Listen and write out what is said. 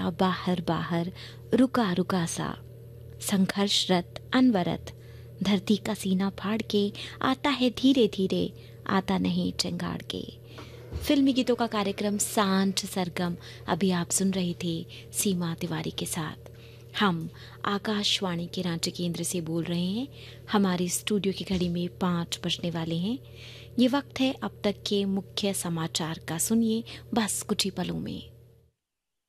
सा बाहर बाहर, रुका रुका सा, संघर्षरत अनवरत, धरती का सीना फाड़ के आता है धीरे धीरे, आता नहीं चिंगाड़ के। फिल्मी गीतों का कार्यक्रम सांझ सरगम अभी आप सुन रहे थे सीमा तिवारी के साथ। हम आकाशवाणी के रांची केंद्र से बोल रहे हैं। हमारी स्टूडियो की घड़ी में 5 बजने वाले हैं। ये वक्त है अब तक के मुख्य समाचार का। सुनिए बस कुछ ही पलों में।